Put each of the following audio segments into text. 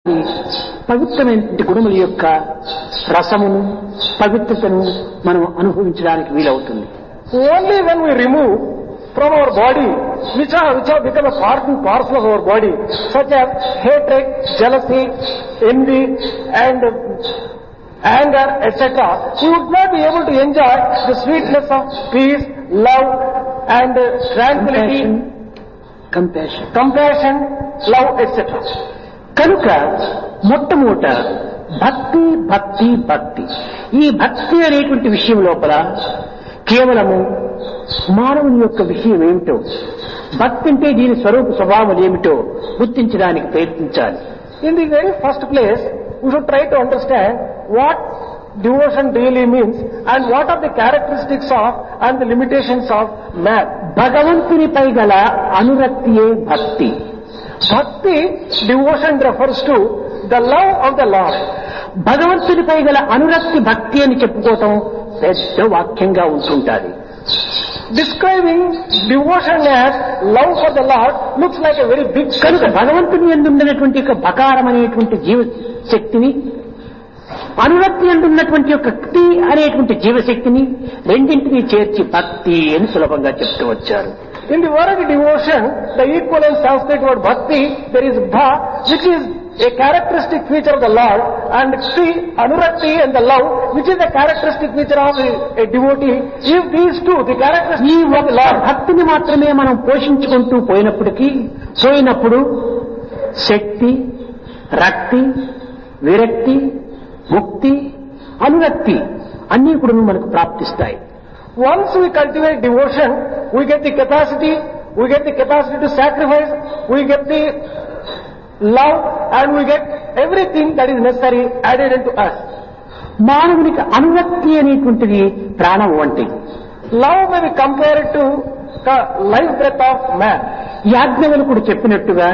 పవిత్రమైన గుణముల యొక్క రసమును పవిత్రతను మనం అనుభవించడానికి వీలవుతుంది. Only when we remove from our body which have become a part and parcel of our body, such as hatred, jealousy, envy and anger, etc., we would not be able to enjoy the sweetness of peace, love and tranquility, compassion, love, etc. కనుక మొట్టమొదట భక్తి భక్తి భక్తి. ఈ భక్తి అనేటువంటి విషయం లోపల కేవలము మానవుని యొక్క విషయం ఏమిటో, భక్తి అంటే దీని స్వరూప స్వభావం ఏమిటో గుర్తించడానికి ప్రయత్నించాలి. In the very first place, we should try to understand what devotion really means and what are the characteristics of and the limitations of man. భగవంతునిపై గల అనురక్తియే భక్తి. Bhakti, devotion refers to the love of the Lord. భగవంతునిపై గల అనురక్తి భక్తి అని చెప్పుకోవటం పెద్ద వాక్యంగా ఉంటుంటాది. Describing devotion as love for the Lord looks like a very big కనుక భగవంతుని యందు ఉన్నటువంటి యొక్క బకారం అనేటువంటి జీవ శక్తిని, అనురక్తి యందు ఉన్నటువంటి యొక్క క్తి అనేటువంటి జీవశక్తిని రెండింటినీ చేర్చి భక్తి అని సులభంగా చెప్తూ వచ్చారు. In the word devotion, the equivalent Sanskrit word bhakti, there is bha, which is a characteristic feature of the Lord, and kti, anurakti and the love, which is a characteristic feature of a devotee. If these two, the characteristics of the Lord, భక్తిని మాత్రమే మనం పోషించుకుంటూ పోయినప్పుడు శక్తి, రక్తి, విరక్తి, ముక్తి, అనురక్తి అన్నీ కూడా మనకు ప్రాప్తిస్తాయి. Once we cultivate devotion, we get the capacity to sacrifice, we get the love, and we get everything that is necessary added into us. మానవునికి అనురక్తి అనేటువంటిది ప్రాణం వంటి. Love may be compared to the life breath of man. యాజ్ఞవల్కుడు చెప్పినట్టుగా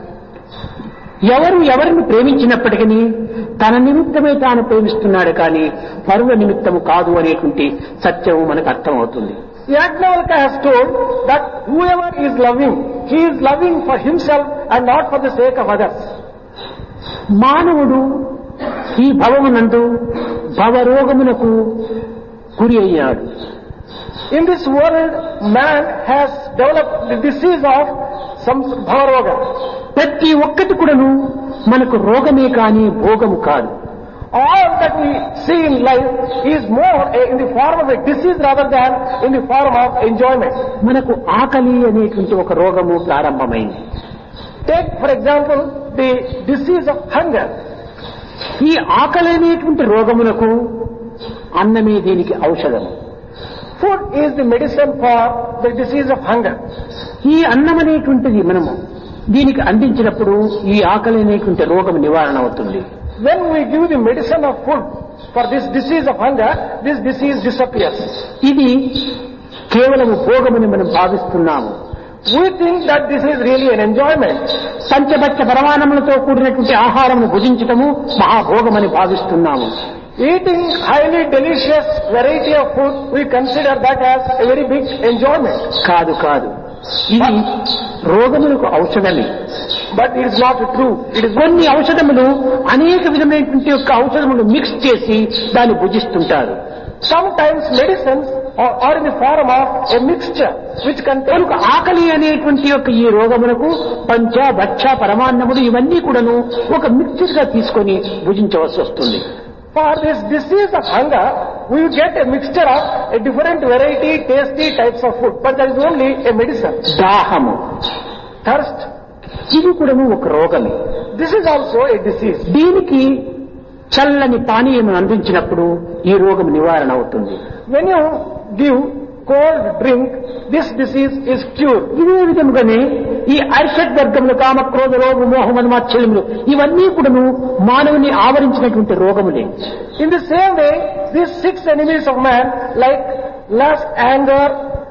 ఎవరిని ప్రేమించినప్పటికీ తన నిమిత్తమే తాను ప్రేమిస్తున్నాడు కానీ పరుల నిమిత్తము కాదు అనేటువంటి సత్యము మనకు అర్థమవుతుంది. Yajnavalkya has told that whoever is loving, he is loving for himself and not for the sake of others. మానవుడు ఈ భవమునందు భవరోగమునకు గురి అయ్యాడు. In this world, man has developed the disease of some bhavaroga. ప్రతి ఒక్కటి కూడాను మనకు రోగమే కానీ భోగము కాదు. All that we see in life is more in the form of a disease rather than in the form of enjoyment. మనకు ఆకలి అనేటువంటి ఒక రోగము ప్రారంభమైంది. Take for example the disease of hunger. ఈ ఆకలి అనేటువంటి రోగమునకు అన్నమే దీనికి ఔషధం. Food is the medicine for the disease of hunger. ఈ అన్నం అనేటువంటిది మనము దీనికి అందించినప్పుడు ఈ ఆకలి అనేటువంటి రోగం నివారణ అవుతుంది. When we give the medicine of food for this disease of hunger, this disease disappears. ఇది కేవలము భోగమని మనం భావిస్తున్నాము. We think that this is really an enjoyment. పంచభక్ష పరమాన్నములతో కూడినటువంటి ఆహారము భుజించటము మహాభోగమని భావిస్తున్నాము. Eating highly delicious variety of food, we consider that as a very big enjoyment. కాదు ఇది రోగములకు ఔషధమే. But it is not true. It is కొన్ని ఔషధములు అనేక విధమైనటువంటి యొక్క ఔషధములు మిక్స్ చేసి దాన్ని భుజిస్తుంటారు. Sometimes medicines are in the form of a mixture which contains. ఆకలి అనేటువంటి యొక్క ఈ రోగములకు పంచ భక్ష పరమాన్నములు ఇవన్నీ కూడాను ఒక మిక్చర్ గా తీసుకొని భుజించవలసి వస్తుంది. For this disease of hunger, we will get a mixture of a different variety, tasty types of food. But there is only a medicine. దాహము, thirst, ఇది కూడా ఒక రోగమే. This is also a disease. దీనికి చల్లని పానీయం అందించినప్పుడు ఈ రోగం నివారణ అవుతుంది. When you give cold drink, this disease is cured. ఇదే విధముగానే ఈ అరిషడ్ వర్గములు కామ క్రోధ లోభ మోహ మదమాత్సర్యములు ఇవన్నీ కూడాను మానవుని ఆవరించినటువంటి రోగములే. In the same way, these 6 enemies of man like lust, anger,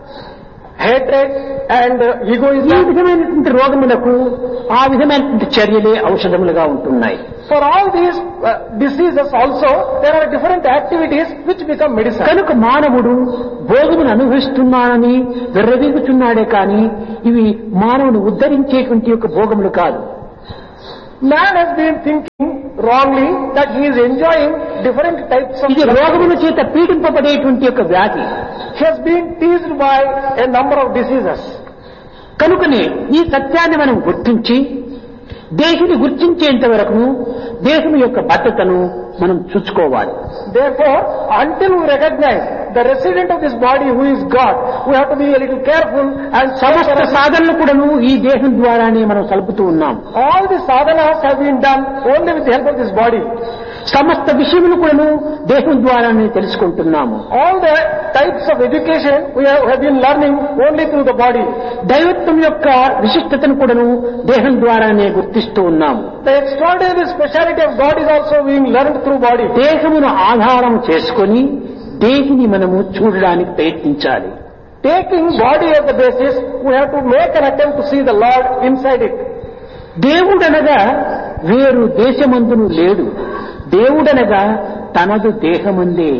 hatred and egoism, ఈ విధమైనటువంటి రోగములకు ఆ విధమైనటువంటి చర్యలే ఔషధములుగా ఉంటున్నాయి. For all these diseases also, there are different activities which become medicine. కనుక మానవుడు భోగమును అనుభవిస్తున్నానని విర్రవీగుతున్నాడే కానీ ఇవి మానవుని ఉద్ధరించేటువంటి యొక్క భోగములు కాదు. Man has been thinking wrongly that he is enjoying different types of ఇది రోగముల చేత పీడింపబడేటువంటి యొక్క వ్యాధి. He has been teased by a number of diseases. కనుకనే ఈ సత్యాన్ని మనం గుర్తించి దేహిని గుర్తించేంత వరకు దేహం యొక్క భద్రతను మనం చూసుకోవాలి. Therefore, until we recognize the resident of this body who is God, we have to be a little careful and సమస్త సాధనలు కూడాను ఈ దేహం ద్వారానే మనం కలుపుతూ ఉన్నాం. all the sadhanas have been done only with the help of this body. సమస్త విషయములు కూడాను దేహం ద్వారానే తెలుసుకుంటున్నాము. All the types of education we have been learning only through the body. దైవత్వం యొక్క విశిష్టతను కూడాను దేహం ద్వారానే గుర్తిస్తూ ఉన్నాము. The extraordinary speciality of God is also being learned through body. దేహమును ఆధారం చేసుకొని దేహిని మనము చూడడానికి ప్రయత్నించాలి. Taking body as the basis, we have to make an attempt to see the Lord inside it. దేవుడనగా వేరు దేశమందును లేడు, దేవుడనగా తనదు దేహమందే.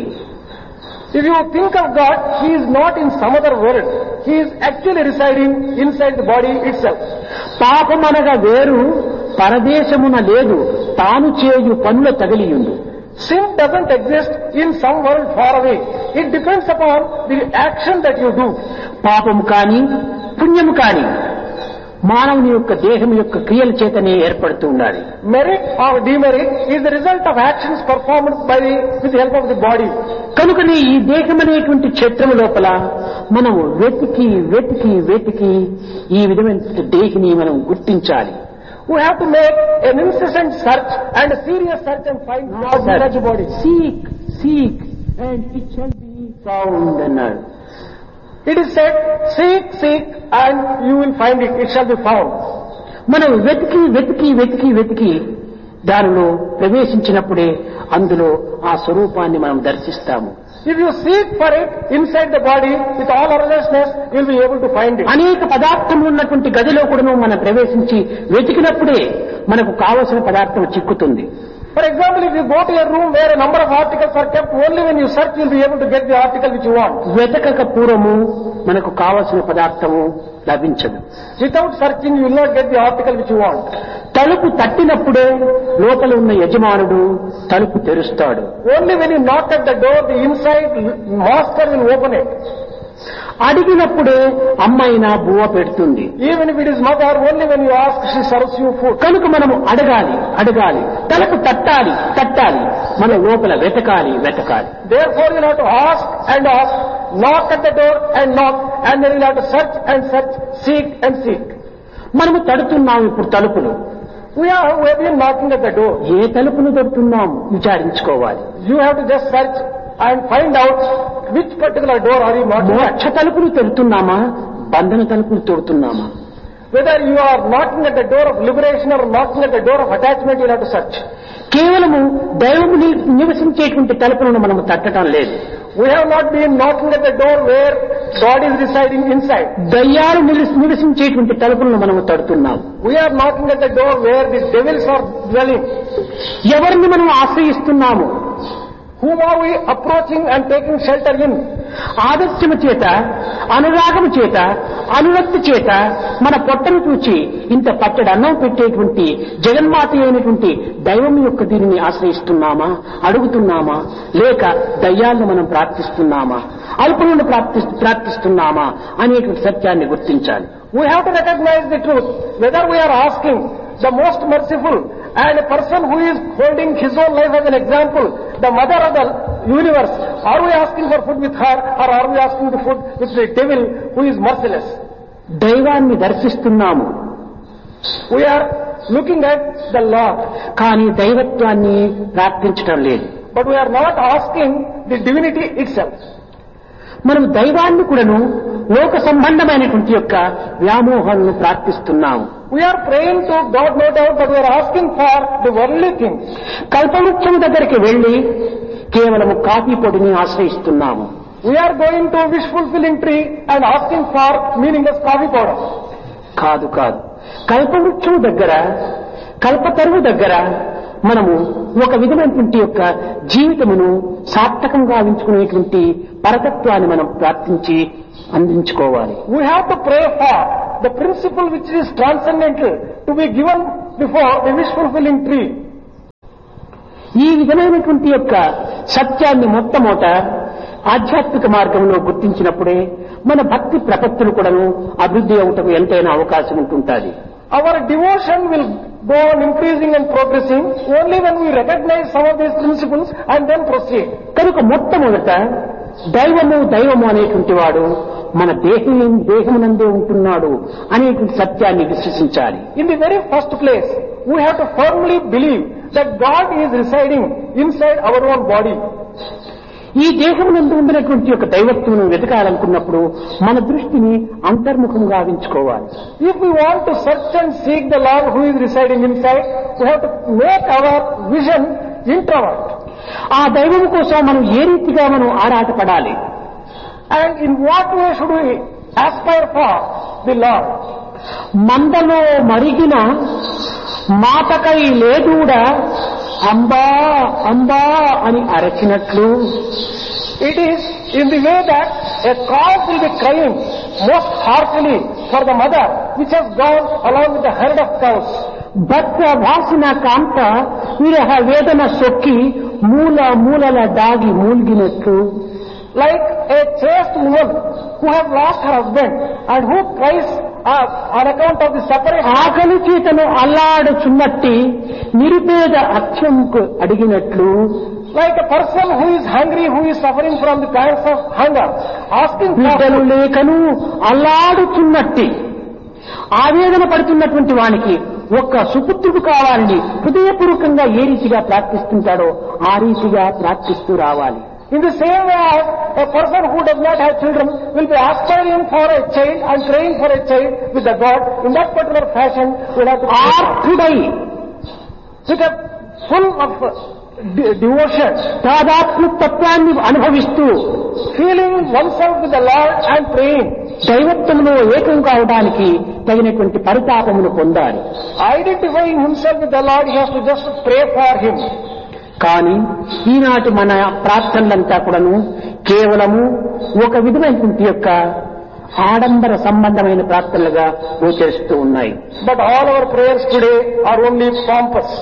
If you think of God, He is not in some other world. He is actually residing inside the body itself. పాపమనగా వేరు పరదేశమున లేదు, తాను చేయు పనుల తగిలియుండు. Sin doesn't exist in some world far away. It depends upon the action that you do. పాపము కాని పుణ్యము కాని మానవుని యొక్క దేహం యొక్క క్రియల చేతనే ఏర్పడుతూ ఉండాలి. Merit or demerit is the result of actions performed with the help of the body. కనుకనే ఈ దేహం అనేటువంటి క్షేత్రం లోపల మనం వెతికి వెతికి వెతికి ఈ విధమైన దేహిని మనం గుర్తించాలి. We have to make an incessant search and a serious search and find God inside the body. Seek, seek and it shall be found అన్నాడు. It is said, seek, seek and you will find it. It shall be found. మనం వెతికి వెతికి వెతికి వెతికి దానిలో ప్రవేశించినప్పుడే అందులో ఆ స్వరూపాన్ని మనం దర్శిస్తాము. If you seek for it inside the body with all earnestness, you will be able to find it. అనేక పదార్థములు ఉన్నటువంటి గదిలో కూడా మనం ప్రవేశించి వెతికినప్పుడే మనకు కావలసిన పదార్థం చిక్కుతుంది. For example, if you go to a room where a number of articles are kept, only when you search you will be able to get the article which you want. వెతకక పూర్వము మనకు కావలసిన పదార్థము లభించదు. Without searching you will not get the article which you want. తలుపు తట్టినప్పుడే లోపల ఉన్న యజమానుడు తలుపు తెరుస్తాడు. Only when you knock at the door, the inside master will open it. అడిగినప్పుడే అమ్మాయినా బువ్వ పెడుతుంది. Even if it is mother, only when you ask she serves you food. కనుక మనము అడగాలి అడగాలి, తలుపు తట్టాలి తట్టాలి, మన లోపల వెతకాలి వెతకాలి. Therefore you have to ask and ask, knock at the door and knock, and then you have to search and search, seek and seek. మనము తడుతున్నాము ఇప్పుడు తలుపులు. We have been knocking at the door. A తలుపును తడుతున్నాం విచారించుకోవాలి. You have to just search and find out which particular door are you knocking at. మోక్ష తలుపులు తడుతున్నామా, బంధన తలుపులు తడుతున్నామా? Whether you are knocking at the door of liberation or knocking at the door of attachment, you have to search. కేవలము దైవము నివసించేటువంటి తలుపులను మనము తట్టడం లేదు. We have not been knocking at the door where God is residing inside. దయ్యాలు నివసించేటువంటి తలుపులను మనము తడుతున్నాం. We are knocking at the door where the devils are dwelling. ఎవరిని మనం ఆశ్రయిస్తున్నాము? Whom are we approaching and taking shelter in? ఆదర్శము చేత, అనురాగము చేత, అనురక్తి చేత మన పొట్టను చూచి ఇంత పట్టడి అన్నం పెట్టేటువంటి జగన్మాత అయినటువంటి దైవం యొక్క దీనిని ఆశ్రయిస్తున్నామా, అడుగుతున్నామా, లేక దయ్యాలను మనం ప్రార్థిస్తున్నామా, అల్పులను ప్రార్థిస్తున్నామా అనేటువంటి సత్యాన్ని గుర్తించాలి. We have to recognize the truth. Whether we are asking the most merciful and a person who is holding his own life as an example, the mother of the universe, are we asking for food with her or are we asking the food with the devil who is merciless? దైవాన్ని దర్శిస్తున్నాము. We are looking at the Lord. కానీ దైవత్వాన్ని ప్రార్థించటం లేదు. But we are not asking the divinity itself. మనం దైవాన్ని కూడాను లోక సంబంధమైనటువంటి యొక్క వ్యామోహాలను ప్రార్థిస్తున్నాము. We are praying to God, no doubt, but we are asking for the worldly things. కల్పవృక్షం దగ్గరికి వెళ్లి కేవలము కాఫీ పొడిని ఆశ్రయిస్తున్నాము. We are going to wish fulfilling tree and asking for meaningless coffee powder. కాదు కాదు, కల్పవృక్షం దగ్గర, కల్పతరువు దగ్గర మనము ఒక విధమైనటువంటి యొక్క జీవితమును సార్థకంగా ఉంచుకునేటువంటి పరతత్వాన్ని మనం ప్రార్థించి అందించుకోవాలి. We have to pray for the principle which is transcendental to be given before the wish-fulfilling tree. ఈ విధమైనటువంటి యొక్క సత్యాన్ని మొట్టమొదట ఆధ్యాత్మిక మార్గంలో గుర్తించినప్పుడే మన భక్తి ప్రపత్తులు కూడాను అభివృద్ధి అవుటకు ఎంతైనా అవకాశం ఉంటుంటుంది. Our devotion will go on increasing and progressing only when we recognize some of these principles and then proceed. కనుక మొట్టమొదట దైవము అనేటువంటి వాడు మన దేహమునందే ఉంటున్నాడు అనేటువంటి సత్యాన్ని విశ్వసించాలి. In the very first place, we have to firmly believe that God is residing inside our own body. ఈ దేహమునందు ఉండినటువంటి యొక్క దైవత్వమును వెతకాలనుకున్నప్పుడు మన దృష్టిని అంతర్ముఖం గావించుకోవాలి. If we want to search and seek the Lord who is residing inside, we have to make our vision introvert. ఆ దైవము కోసం మనం ఏ రీతిగా మనం ఆరాటపడాలి. And in what way should we aspire for the Lord? మందలో మరిగిన మాటకై లేదూడ అంబా అంబా అని అరచినట్లు, It is in the way that a calf will be crying most heartily for the mother which has gone along with the herd of cows. భక్త భాసిన కాంత విరహ వేదన సొక్కి మూలల దాగి మూల్గినట్లు, Like a chaste woman who has lost her husband and who cries on account of the separation. ఆకలి చేతను అల్లాడుచున్నట్టి నిరుపేద అక్షంకు అడిగినట్లు, Like a person who is hungry, who is suffering from the pangs of hunger, asking for బిడ్డలు లేకను అల్లాడుచున్నట్టి ఆవేదన పడుతున్నటువంటి వానికి ఒక్క సుపుత్రుడు కావాలని హృదయపూర్వకంగా ఏ రీతిగా ప్రార్థిస్తుంటాడో ఆ రీతిగా ప్రార్థిస్తూ రావాలి. In the same way, a person who does not have children will be aspiring for a child and praying for a child with the God. In that particular fashion, we have to ఆర్తుడై with a full of devotion, తాదాత్మ్య తత్వాన్ని అనుభవిస్తూ feeling oneself with the Lord and praying. దైవత్వంలో ఏకం కావడానికి తగినటువంటి పరితాపమును పొందాలి. Identifying himself with the Lord, he has to just pray for him. కానీ ఈనాటి మన ప్రార్థనలంతా కూడాను కేవలము ఒక విధమైనటువంటి యొక్క ఆడంబర సంబంధమైన ప్రార్థనలుగా గోచరిస్తూ ఉన్నాయి. But all our prayers today are only pompous.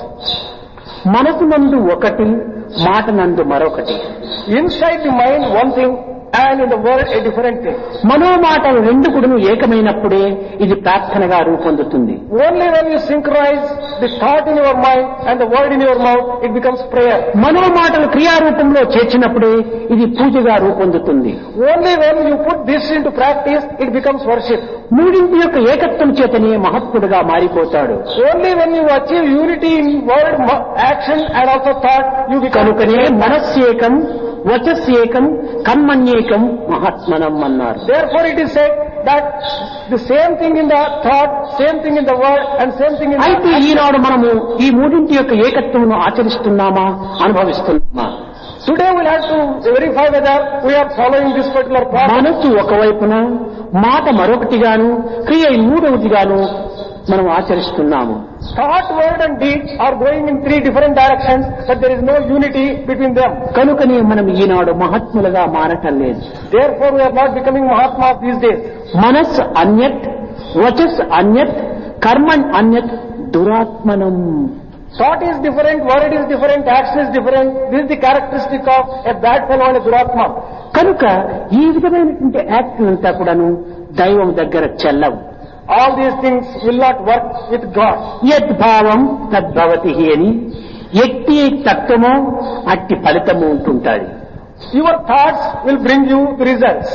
మనసు నందు ఒకటి, మాట నందు మరొకటి. Inside the mind one thing and in the world a different thing. మనోమాటలు రెండు కూడాను ఏకమైనప్పుడే ఇది ప్రార్థనగా రూపొందుతుంది. Only when you synchronize the thought in your mind and the word in your mouth, it becomes prayer. మనోమాటలు క్రియారూపంలో చేర్చినప్పుడే ఇది పూజగా రూపొందుతుంది. Only when you put this into practice, it becomes worship. మూడింటి యొక్క ఏకత్వం చేతనే మహత్తుడుగా మారిపోతాడు. Only when you achieve unity in word, action and also thought, you become. కనుకనే మనస్యేకం, వచస్యేకం, కర్మణ్యేకం మహాత్మనం అన్నారు. Therefore it is said that the same thing in the thought, same thing in the word and same thing in the అయితే ఈనాడు మనము ఈ మూడింటి యొక్క ఏకత్వమును ఆచరిస్తున్నామా, అనుభవిస్తున్నామా? Today we'll have to verify whether we are following this particular path. మనసు ఒకవైపున, మాట మరొకటిగాను, క్రియ మూడవదిగాను మనం ఆచరిస్తున్నాము. Thought, word and deed are going in three different directions, but there is no unity between them. కనుకనే మనం ఈనాడు మహాత్ములుగా మారటం లేదు. Therefore we are not becoming Mahatmas these days. మనస్ అన్యత్, వచస్ అన్యత్, కర్మణ్ అన్యత్, దురాత్మనం. Thought is different, word is different, action is different. This is the characteristic of a bad fellow and a duratma. కనుక ఈ విధమైనటువంటి act అంతా కూడాను దైవం దగ్గర చెల్లవు. All these things will not work with God. యద్భావం తద్భవతి అని ఎట్టి తత్వమో అట్టి ఫలితము ఉంటుంటాది. Your thoughts will bring you the results.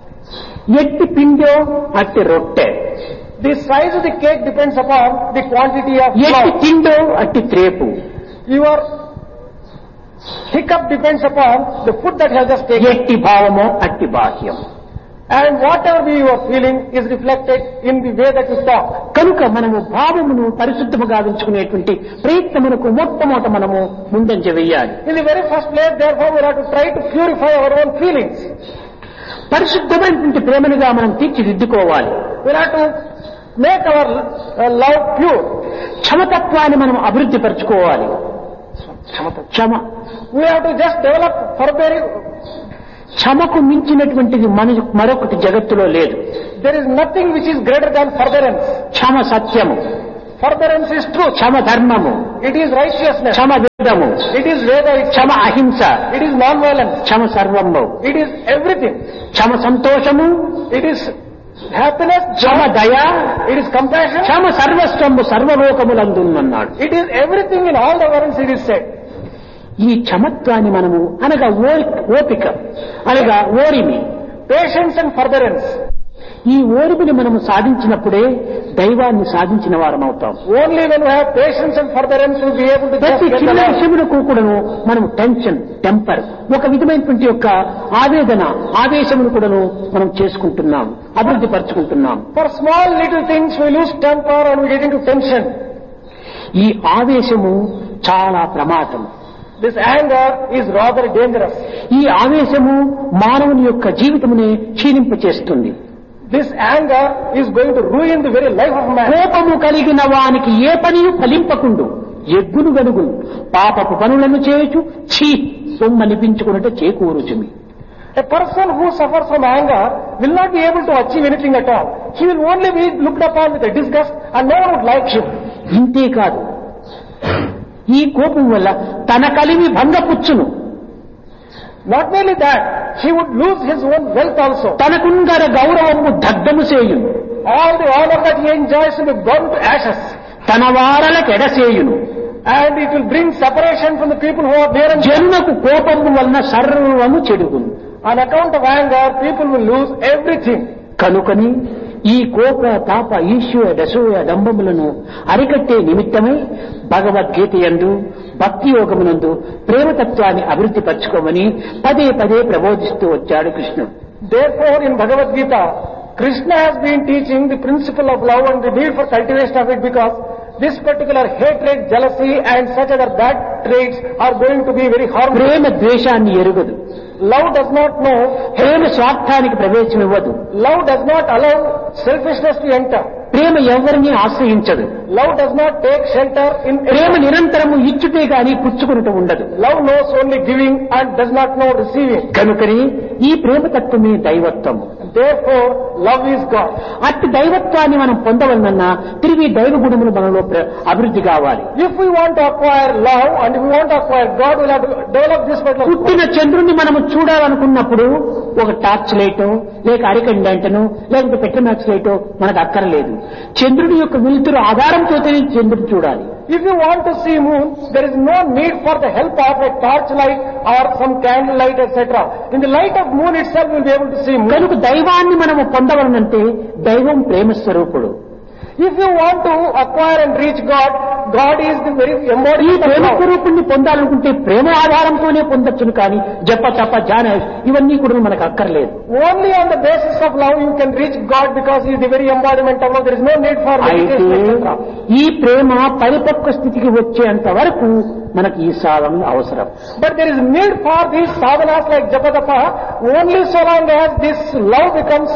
ఎట్టి పిండో అట్టి రొట్టె. The size of the cake depends upon the quantity of ఎట్టి flour. తిండో అట్టి త్రేపు. Your hiccup depends upon the food that has just taken. ఎట్టి భావమో అట్టి బాహ్యం. And whatever you are feeling is reflected in the way that you talk. కనుక మనము భావమును పరిశుద్ధముగా ఉంచుకునేటువంటి ప్రయత్నమునకు మొట్టమొదట మనము ముందంజ వేయాలి. In the very first place, therefore, we have to try to purify our own feelings. పరిశుద్ధమైనటువంటి ప్రేమనుగా మనం తీర్చిదిద్దుకోవాలి. We have to make our love pure. క్షమతత్వాన్ని మనం అభివృద్ధి పరచుకోవాలి. క్షమ. We have to just develop forbearing. క్షమకు మించినటువంటిది మరొకటి జగత్తులో లేదు. There is nothing which is greater than forbearance. క్షమ సత్యము. Furtherance is truth. క్షమ ధర్మము, It is righteousness. క్షమ వేదము, It is Veda. క్షమ అహింస, It is non-violence. క్షమ సర్వము, It is everything. క్షమ సంతోషము, It is happiness, Kshama joy. దయ, It is compassion. Kshama Sarvasvamu సర్వలోకములందున్నన్నాడు. It is everything in all the worlds, it is said. ఈ క్షమత్వాన్ని మనము అనగా ఓపిక అనగా ఓరిమి, Patience and furtherance. ఈ ఓరిమిని మనము సాధించినప్పుడే దైవాన్ని సాధించిన వారం అవుతాం. Only when we have patience and furtherance we will be able to just ప్రతి get the చిన్న Lord. విషయములకు కూడాను మనం టెన్షన్, టెంపర్, ఒక విధమైనటువంటి యొక్క ఆవేదన, ఆవేశమును కూడాను మనం చేసుకుంటున్నాం, అభివృద్ధి పరుచుకుంటున్నాం. For small little things we lose temper and we get into tension. ఈ ఆవేశము చాలా ప్రమాదం. This anger is rather dangerous. ఈ ఆవేశము మానవుని యొక్క జీవితమునే క్షీణింపచేస్తుంది. This anger is going to ruin the very life of man. కోపము కలిగిన వానికి ఏ పనియు ఫలింపకుండు, ఎగ్గును గనుగును పాపపు పనులను చేయుచు ఛీ సొమ్మనిపించుకున్నట్టు చేకూరుచుమి. A person who suffers from anger will not be able to achieve anything at all. He will only be looked upon with a disgust and no one would like him. ఇంతేకాదు, ఈ కోపం వల్ల తన కలిమి భంగపుచ్చును, Not merely that, he would lose his own wealth also. తనకుందర గౌరవము దగ్ధము చేయును, All the honor that he enjoys will be burned to ashes. తన వారలకెడసేయును. And it will bring separation from the people who are there and జనులకు కోపము వలన సర్వము చెడుగును. on account of anger, people will lose everything. కనుకని ఈ కోప తాప ఈశ్వర దశూయ డంబములను అరికట్టే నిమిత్తమై భగవద్గీత యందు భక్తి యోగమునందు ప్రేమతత్వాన్ని అభివృద్ధి పరచుకోమని పదే పదే ప్రబోధిస్తూ వచ్చాడు కృష్ణుడు. Therefore, in Bhagavad Gita, Krishna has been teaching the principle of love and the need for cultivation of it, because this particular hatred, jealousy and such other bad traits are going to be very harmful. ప్రేమ ద్వేషాన్ని ఎరుగదు, Love does not know, ప్రేమ స్వార్థానికి ప్రవేశం ఇవ్వదు, love does not allow selfishness to enter. ప్రేమ ఎవరిని ఆశ్రయించదు, Love does not take shelter in ప్రేమ నిరంతరము ఇచ్చుటే గాని పుచ్చుకునటం ఉండదు. Love knows only giving and does not know receiving. కనుకని ఈ ప్రేమతత్వమే దైవత్వము. Therefore, love is God. అట్టి దైవత్వాన్ని మనం పొందవలనన్నా తిరిగి దైవ గుణములు మనలో అభివృద్ధి కావాలి. If we want to acquire love and if we want to acquire God, we will have to develop this particular. పుట్టిన చంద్రుణ్ణి మనము చూడాలనుకున్నప్పుడు ఒక టార్చ్ లైటో లేక అరికండంటనో లేకపోతే పెట్రోమాక్స్ లైటో మనకు అక్కర్లేదు. చంద్రుడి యొక్క వెలుతురు ఆధారంతోనే చంద్రుడు చూడాలి. If you want to see moon, there is no need for the help of a torch light or some candle light, etc. In the light of moon itself, you will be able to see moon. కనుక దైవాన్ని మనము పొందవలనంటే దైవం ప్రేమ స్వరూపుడు. If you want to acquire and reach God, God is the very ఈ embodiment of Prema love. స్వరూపుణ్ణి పొందాలనుకుంటే ప్రేమ ఆధారంతోనే పొందొచ్చును, కానీ జప తప ధ్యాన ఇవన్నీ కూడా మనకు అక్కర్లేదు. Only on the basis of love you can reach God, because He is the very embodiment of love. There is no need for అయితే meditation, etc. ఈ ప్రేమ పరిపక్వ స్థితికి వచ్చేంత వరకు మనకు ఈ సాధన అవసరం. But there is need for these sadhanas like Japadapa only so long as this love becomes.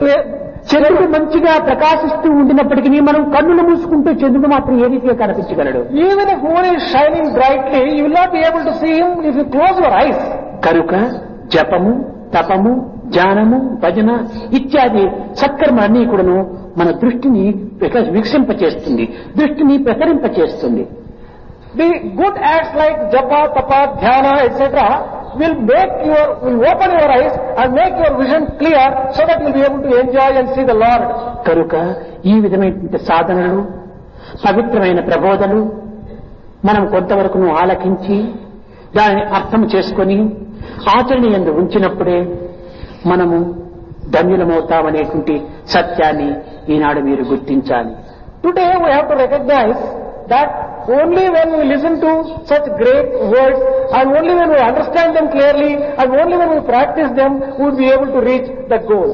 చంద్రుడు మంచిగా ప్రకాశిస్తూ ఉండినప్పటికీ మనం కన్నులు మూసుకుంటే చంద్రుడు మాత్రం ఏ రీతిగా కనిపించగలడు. Even if moon is shining brightly, you will not be able to see him if you close your eyes. కనుక జపము, తపము, ధ్యానము, భజన ఇత్యాది సత్కర్మలన్నీ కూడాను మన దృష్టిని వికసింపచేస్తుంది, దృష్టిని ప్రసరింపచేస్తుంది. The good acts like japa, tapa, dhyana, etc. will open your eyes and make your vision clear, so that you will be able to enjoy and see the Lord. కనుక ఈ విధమైన సాధనలు, పవిత్రమైన ప్రబోధలు మనం కొంతవరకు ఆలకించి దానిని అర్థం చేసుకొని ఆచరణ యందు ఉంచినప్పుడే మనము ధన్యులమవుతామనేటువంటి సత్యాన్ని ఈనాడు మీరు గుర్తించాలి. Today we have to recognize that only when we listen to such great words and only when we understand them clearly and only when we practice them, we will be able to reach the goal.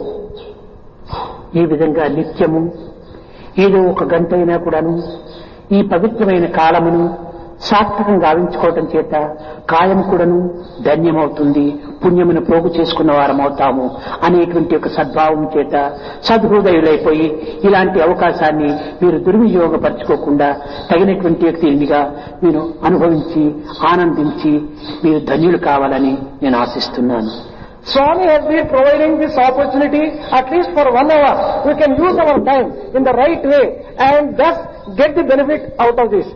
ఈ విధంగా నిత్యము ఏదో ఒక గంట అయినా కూడాను ఈ పవిత్రమైన కాలమును సార్థకంగా గావించుకోవటం చేత కాయం కూడాను ధన్యమవుతుంది, పుణ్యమును పోగు చేసుకున్న వారమవుతాము అనేటువంటి ఒక సద్భావం చేత సద్హృదయులైపోయి ఇలాంటి అవకాశాన్ని మీరు దుర్వినియోగపరచుకోకుండా తగినటువంటి వ్యక్తిగా మీరు అనుభవించి ఆనందించి మీరు ధన్యులు కావాలని నేను ఆశిస్తున్నాను. Swami has been providing this opportunity at least for 1 hour. We can use our time in the right way and thus get the benefit out of this.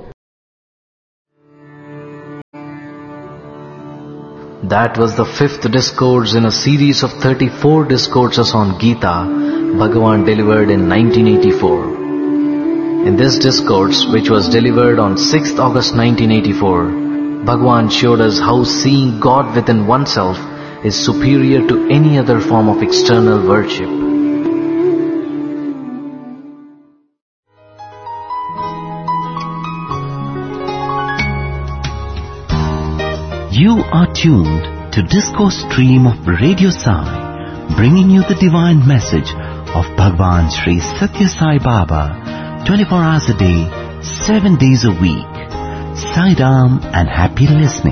That was the 5th discourse in a series of 34 discourses on Gita Bhagavan delivered in 1984. In this discourse, which was delivered on 6th August 1984, Bhagavan showed us how seeing God within oneself is superior to any other form of external worship. You are tuned to Discourse Stream of Radio Sai, bringing you the divine message of Bhagwan Sri Satya Sai Baba, 24 hours a day, 7 days a week. Sai Ram and happy listening.